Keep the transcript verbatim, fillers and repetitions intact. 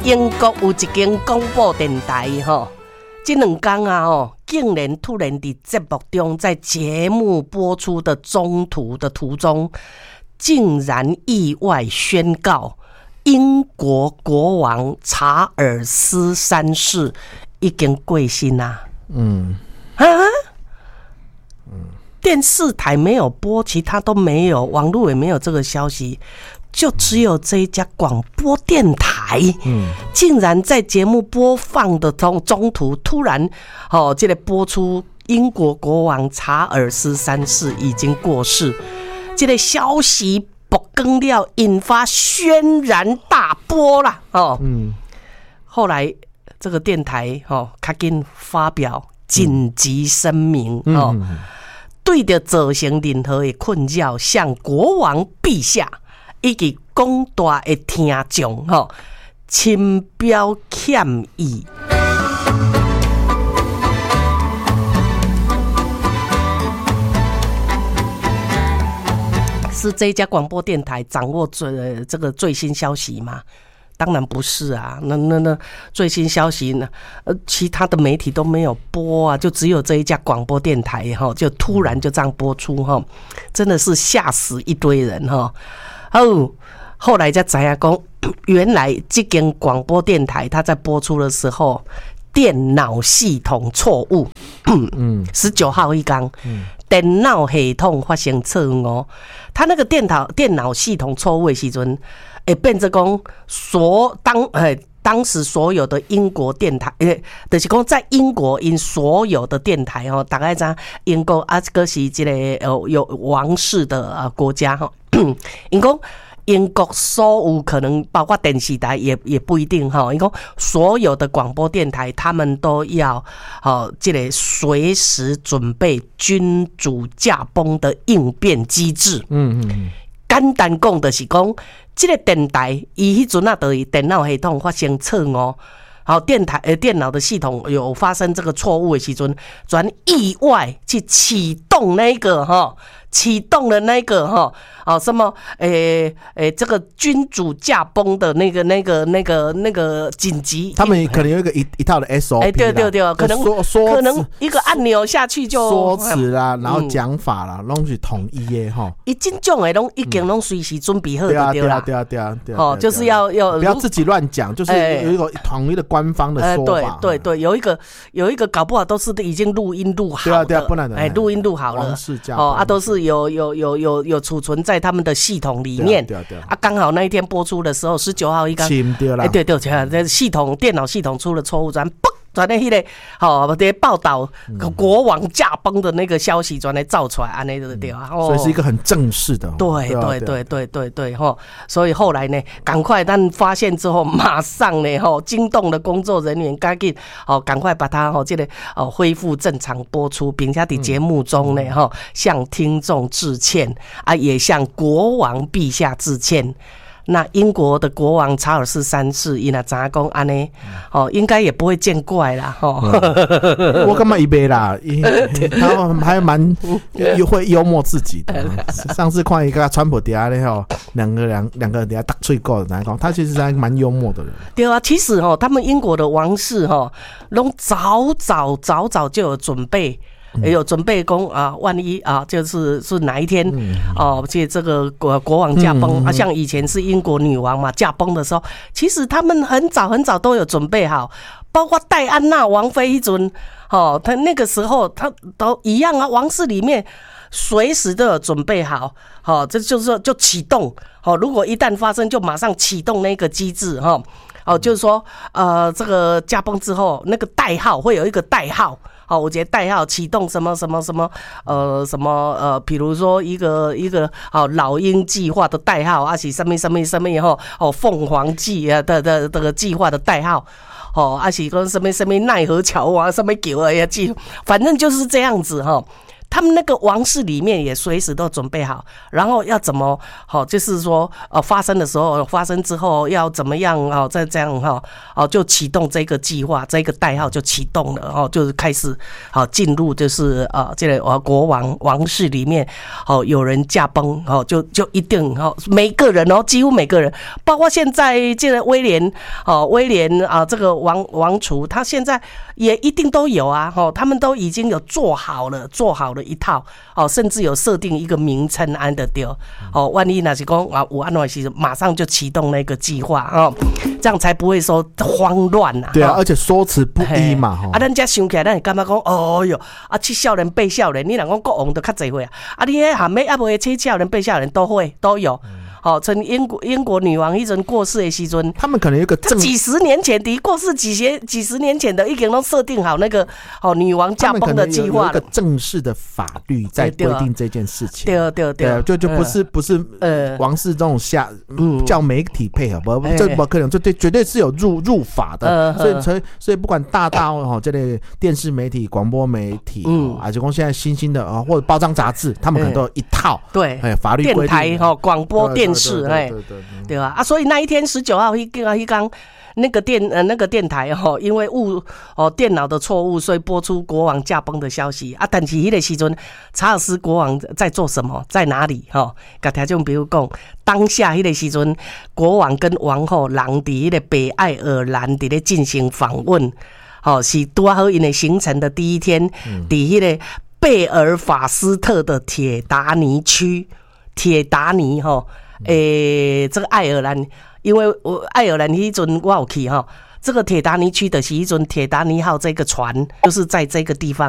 英国有一间广播电台吼，这两天啊哦，竟然突然在节目中，在节目播出的中途的途中，竟然意外宣告英国国王查尔斯三世已经过身啊！嗯啊，嗯，电视台没有播，其他都没有，网络也没有这个消息。就只有这一家广播电台，嗯，竟然在节目播放的中中途突然，哦，这个播出英国国王查尔斯三世已经过世，这个消息曝光了，引发轩然大波啦，哦，嗯，后来这个电台哦，赶紧发表紧急声明，嗯、哦，嗯、对着造成任何的困扰，向国王陛下。以及广大的听众吼，深表歉意。是这家广播电台掌握最这个最新消息吗？当然不是啊，那那那最新消息呢？呃，其他的媒体都没有播啊，就只有这一家广播电台哈，就突然就这样播出哈，真的是吓死一堆人哈。哦，后来才知道说，原来这间广播电台它在播出的时候，电脑系统错误。嗯，十九号一天，嗯，电脑系统发生错误哦。它那个电脑电脑系统错误的时阵，会变成讲所当诶。当时所有的英国电台，诶，就是讲在英国因所有的电台吼，大概知英国啊，这个是这个呃有王室的呃国家吼，因讲英国所有可能包括电视台也也不一定哈，因讲所有的广播电台他们都要哦，这个随时准备君主驾崩的应变机制。嗯嗯嗯，简单讲就是讲。这个电台，伊迄阵啊，就是电脑系统发生错误，好，电台呃电脑的系统有发生这个错误的时阵，转意外去启动那个哈，启动了那个哈，哦什么诶诶，这个君主驾崩的那个那个那个那个紧急， 他们可能有一个一一套的 S O P 啦， 哎对对对，可能可能一个按钮下去就说辞啦，然后讲法啦，拢是统一的哈。 一这种的拢已经拢随时准备好的对啦， 对啊对啊对啊， 哦就是要要不要自己乱讲，就是有一个统一的官方的说法。 对对对，有一个有一个搞不好都是已经录音录好的， 对啊对啊，不然的哎录音录好了，哦啊都是有有有有有储存在他们的系统里面， 对啊对啊， 啊刚好那一天播出的时候，十九号一刚，哎对对对，系统电脑系统出了错误，转嘣。转来迄个，吼，这报道国王驾崩的那个消息，转来造出来，安尼就对啊。 嗯、所以是一个很正式的。 对对对对对对，吼。所以后来呢，赶快，但发现之后，马上呢，吼，惊动的工作人员，赶紧，哦，赶快把它，吼，这个，哦，恢复正常播出，并且在节目中呢，吼，向听众致歉啊，也向国王陛下致歉。那英国的国王查尔斯三世，伊那咋讲安呢？哦，应该也不会见怪啦，吼、 嗯。我干嘛一杯啦？他还蛮会幽默自己的。上次看一个川普底下咧吼，两个两两个人底下打嘴角的，讲他其实还蛮幽默的人。 对啊，其实哦，他们英国的王室哈，拢早早早早就有准备。也有准备讲啊，万一啊，就是是哪一天哦，这这个国国王驾崩啊，像以前是英国女王嘛，驾崩的时候，其实他们很早很早都有准备好，包括戴安娜王妃一尊哦，他那个时候他都一样啊，王室里面随时都有准备好，哦，这就是说就启动哦，如果一旦发生，就马上启动那个机制哈，哦，就是说呃，这个驾崩之后，那个代号会有一个代号。好，我觉得代号启动什么什么什么呃什么呃，比如说一个一个好老鹰计划的代号，啊是什么什么什么以后哦凤凰计啊的的这个计划的代号，哦啊是讲什么什么奈何桥啊什么桥啊呀计，反正就是这样子哈。 他们那个王室里面也随时都准备好，然后要怎么好、哦，就是说呃发生的时候，发生之后要怎么样哦，再这样哈哦，就启动这个计划，这个代号就启动了哦，就是开始好进入就是呃这个呃国王王室里面哦，有人驾崩哦，就就一定哦，每个人哦，几乎每个人，包括现在这个威廉哦，威廉啊这个王王储，他现在也一定都有啊哦，他们都已经有做好了，做好了一套哦，甚至有设定一个名称安的丢哦，万一那是讲啊有安怎时马上就启动那个计划哦，这样才不会说慌乱呐、啊。 对啊，而且说辞不一嘛哈。 啊，咱家想起来，咱会感觉讲，哦哟，啊七少年八少年，你若讲国王就较侪岁啊，啊你迄含尾还未七少年八少年都会都有。哦，从英国英国女王一阵过世的时阵， 他们可能有一个正几十年前的过世几些几十年前的，已经都设定好那个哦女王驾崩的计划了。 有一个正式的法律在规定这件事情。 对对对， 就就不是、呃、不是呃王室这种下、嗯、叫媒体配合，不这不可能，这对绝对是有入入法的。呃、所以所以所以不管大大哦这类电视媒体、广播媒体，嗯，而且讲现在新兴的啊、哦、或者报章杂志，他们可能都有一套、嗯、 对哎法律规定， 电台哈广播电。是哎，对吧？啊，所以那一天十九号一刚一刚那个电呃那个电台哦，因为误哦电脑的错误，所以播出国王驾崩的消息啊。但是那个时阵，查尔斯国王在做什么，在哪里？哈、哦，甲听众朋友讲，当下那个时阵，国王跟王后人伫那个北爱尔兰伫咧进行访问，哦，是多好因的行程的第一天，伫那个贝尔法斯特的铁达尼区，铁达尼哈。哦诶、欸，这个爱尔兰，因为我爱尔兰迄阵我有去哈，这个铁达尼区的是一阵铁达尼号这个船，就是在这个地方。